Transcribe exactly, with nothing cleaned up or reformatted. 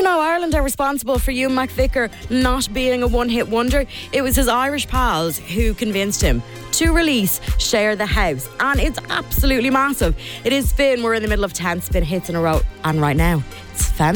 know Ireland are responsible for Ewan McVicker not being a one-hit wonder. It was his Irish pals who convinced him to release Share the House, and it's absolutely massive. It is Spin. We're in the middle of ten Spin hits in a row, and right now it's Femme